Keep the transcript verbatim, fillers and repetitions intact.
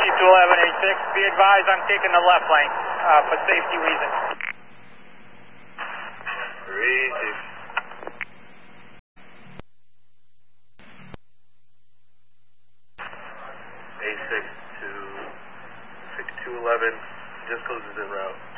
two eleven eighty-six, be advised I'm taking the left lane uh, for safety reasons. three six. A six to six two eleven, just closes en route.